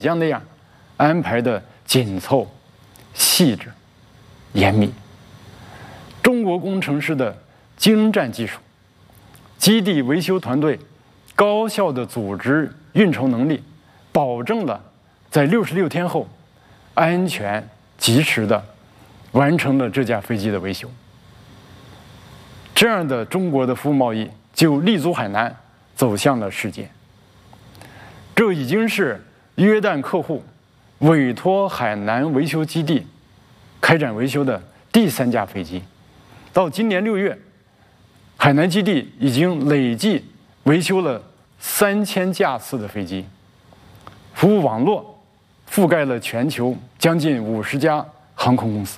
像那样安排的紧凑、细致、严密。中国工程师的精湛技术、基地维修团队高效的组织运筹能力，保证了在66天后安全及时的完成了这架飞机的维修。这样的中国的服务贸易就立足海南，走向了世界。这已经是约旦客户委托海南维修基地开展维修的第3架飞机。到今年6月，海南基地已经累计维修了3000架次的飞机，服务网络覆盖了全球将近50家航空公司。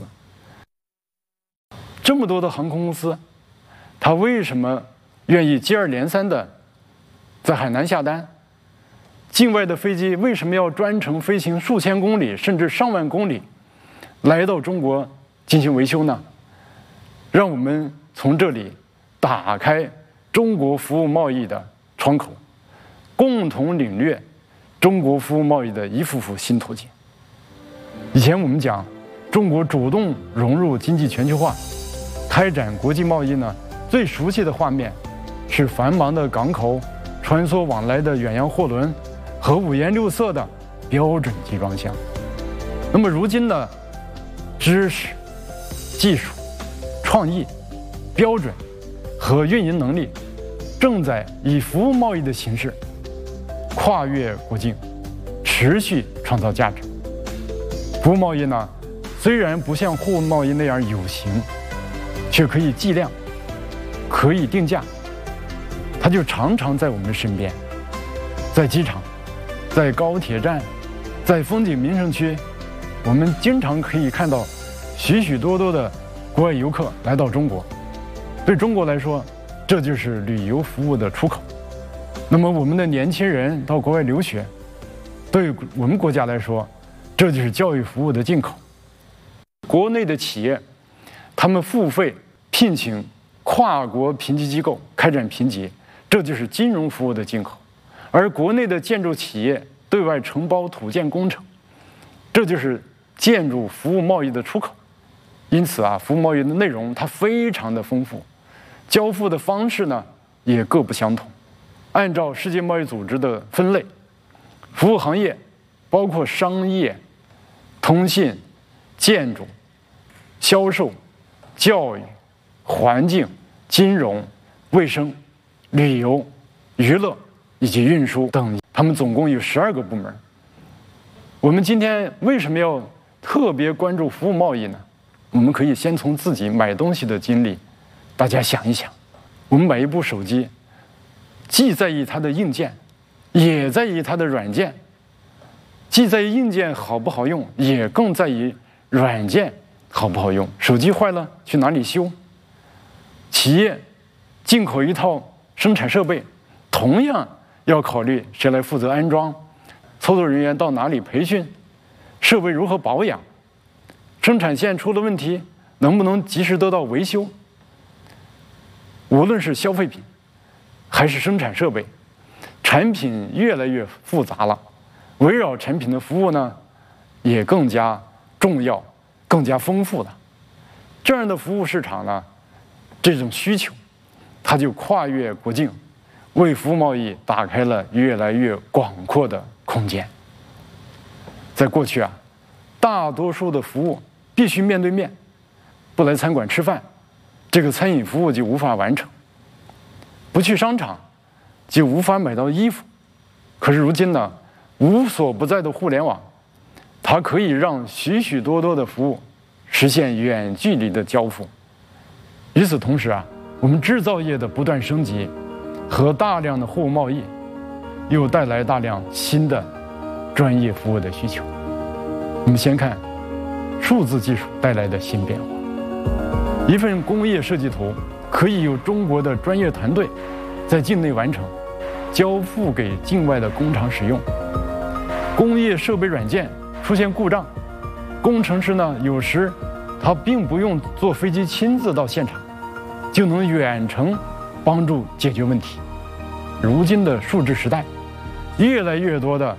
这么多的航空公司，他为什么愿意接二连三的在海南下单？境外的飞机为什么要专程飞行数千公里甚至上万公里来到中国进行维修呢？让我们从这里打开中国服务贸易的窗口，共同领略中国服务贸易的一幅幅新图景。以前我们讲，中国主动融入经济全球化，开展国际贸易呢，最熟悉的画面是繁忙的港口、穿梭往来的远洋货轮和五颜六色的标准集装箱。那么如今的知识、技术、创意、标准和运营能力正在以服务贸易的形式跨越国境，持续创造价值。服务贸易呢，虽然不像货物贸易那样有形，却可以计量，可以定价，它就常常在我们身边，在机场，在高铁站，在风景名胜区，我们经常可以看到许许多多的国外游客来到中国。对中国来说，这就是旅游服务的出口。那么我们的年轻人到国外留学，对我们国家来说，这就是教育服务的进口。国内的企业，他们付费聘请跨国评级机构开展评级，这就是金融服务的进口。而国内的建筑企业对外承包土建工程，这就是建筑服务贸易的出口。因此啊，服务贸易的内容它非常的丰富，交付的方式呢也各不相同。按照世界贸易组织的分类，服务行业包括商业、通信、建筑、销售、教育、环境、金融、卫生、旅游、娱乐以及运输等，他们总共有12个部门。我们今天为什么要特别关注服务贸易呢？我们可以先从自己买东西的经历，大家想一想，我们买一部手机，既在意它的硬件，也在意它的软件，既在意硬件好不好用，也更在意软件好不好用。手机坏了去哪里修？企业进口一套生产设备，同样要考虑谁来负责安装，操作人员到哪里培训，设备如何保养，生产线出了问题能不能及时得到维修。无论是消费品还是生产设备，产品越来越复杂了，围绕产品的服务呢也更加重要，更加丰富了。这样的服务市场呢，这种需求它就跨越国境，为服务贸易打开了越来越广阔的空间。在过去啊，大多数的服务必须面对面，不来餐馆吃饭，这个餐饮服务就无法完成；不去商场，就无法买到衣服。可是如今呢，无所不在的互联网，它可以让许许多多的服务实现远距离的交付。与此同时啊，我们制造业的不断升级和大量的货物贸易，又带来大量新的专业服务的需求。我们先看数字技术带来的新变化。一份工业设计图可以由中国的专业团队在境内完成，交付给境外的工厂使用。工业设备软件出现故障，工程师呢有时他并不用坐飞机亲自到现场，就能远程帮助解决问题。如今的数字时代，越来越多的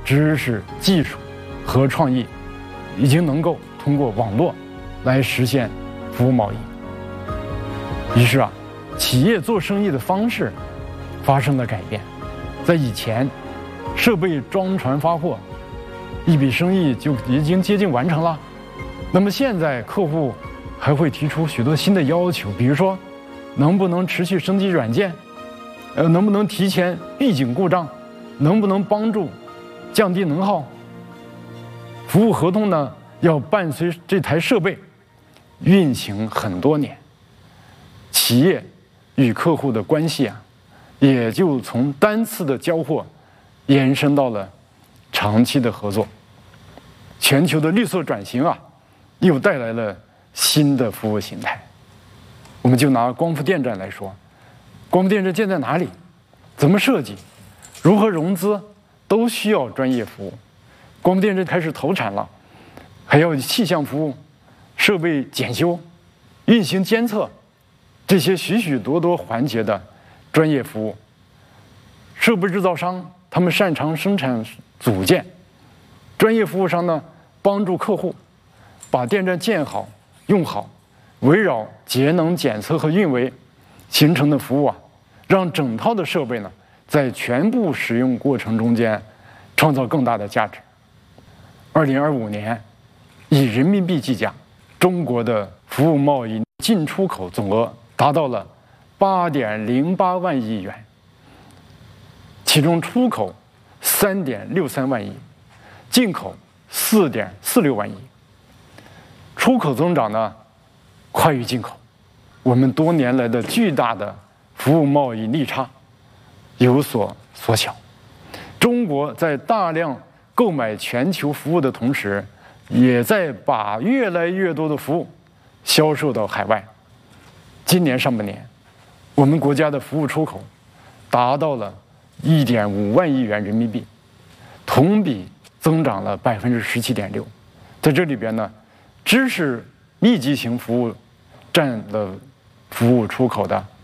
知识、技术和创意已经能够通过网络来实现服务贸易。于是啊，企业做生意的方式发生了改变。在以前，设备装船发货，一笔生意就已经接近完成了。那么现在客户还会提出许多新的要求，比如说能不能持续升级软件，能不能提前预警故障，能不能帮助降低能耗。服务合同呢，要伴随这台设备运行很多年，企业与客户的关系啊，也就从单次的交货延伸到了长期的合作。全球的绿色转型啊，又带来了新的服务形态。我们就拿光伏电站来说，光伏电站建在哪里，怎么设计，如何融资，都需要专业服务。光伏电站开始投产了，还要气象服务、设备检修、运行监测，这些许许多多环节的专业服务。设备制造商他们擅长生产组件，专业服务商呢帮助客户把电站建好用好，围绕节能检测和运维形成的服务啊，让整套的设备呢在全部使用过程中间创造更大的价值。2025年，以人民币计价，中国的服务贸易进出口总额达到了8.08万亿元，其中出口3.63万亿，进口4.46万亿。出口增长呢快于进口，我们多年来的巨大的服务贸易逆差有所缩小。中国在大量购买全球服务的同时，也在把越来越多的服务销售到海外。今年上半年，我们国家的服务出口达到了1.5万亿元人民币，同比增长了17.6%。在这里边呢，知识密集型服务占了服务出口的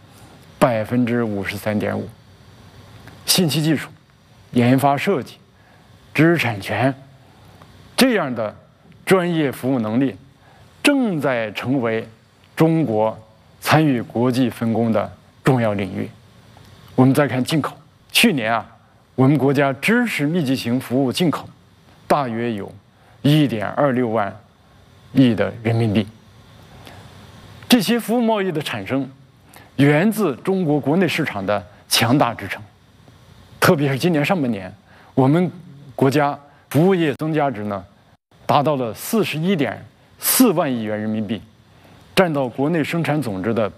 53.5%，信息技术、研发设计、知识产权这样的专业服务能力，正在成为中国参与国际分工的重要领域。我们再看进口，去年啊，我们国家知识密集型服务进口大约有1.26万亿的人民币。这些服务贸易的产生，源自中国国内市场的强大支撑。特别是今年上半年，我们国家服务业增加值呢，达到了41.4万亿元人民币，占到国内生产总值的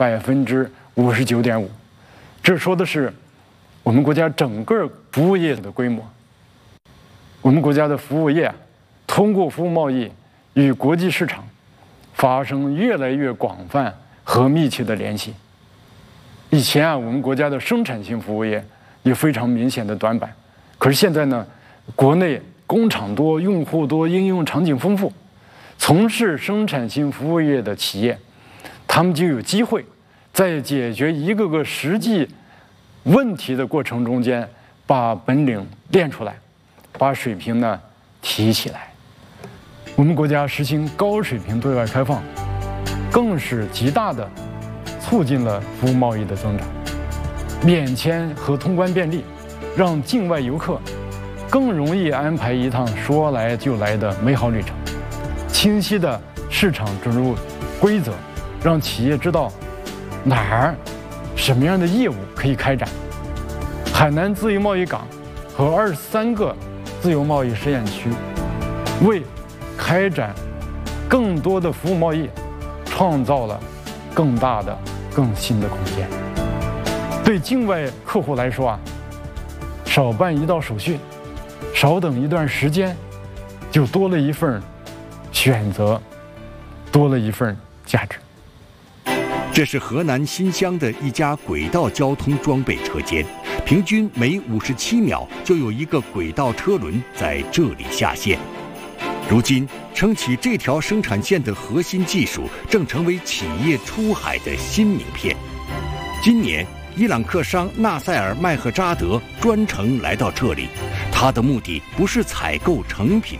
59.5%。这说的是我们国家整个服务业的规模。我们国家的服务业通过服务贸易与国际市场发生越来越广泛和密切的联系。以前啊，我们国家的生产性服务业有非常明显的短板，可是现在呢，国内工厂多、用户多、应用场景丰富，从事生产性服务业的企业，他们就有机会在解决一个个实际问题的过程中间，把本领练出来，把水平呢提起来。我们国家实行高水平对外开放，更是极大的促进了服务贸易的增长。免签和通关便利，让境外游客更容易安排一趟说来就来的美好旅程。清晰的市场准入规则，让企业知道哪儿什么样的业务可以开展。海南自由贸易港和23个自由贸易试验区，为开展更多的服务贸易创造了更大的、更新的空间。对境外客户来说啊，少办一道手续，少等一段时间，就多了一份选择，多了一份价值。 这是河南新乡的一家轨道交通装备车间，平均每57秒就有一个轨道车轮在这里下线。如今，撑起这条生产线的核心技术正成为企业出海的新名片。今年，伊朗客商纳赛尔·麦赫扎德专程来到这里，他他的目的不是采购成品